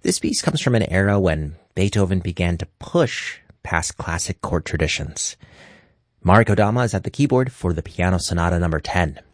This piece comes from an era when Beethoven began to push past classic chord traditions. Mari Kodama is at the keyboard for the Piano Sonata No. 10.